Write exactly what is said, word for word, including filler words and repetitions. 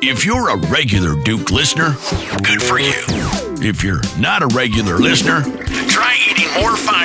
If you're a regular Duke listener, good for you. If you're not a regular listener, try eating more fiber.